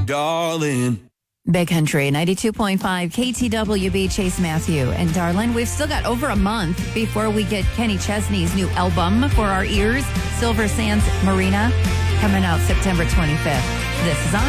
darling. Big Country, 92.5 KTWB, Chase Matthew and Darlin. We've still got over a month before we get Kenny Chesney's new album for our ears, Silver Sands Marina, coming out September 25th. This is on.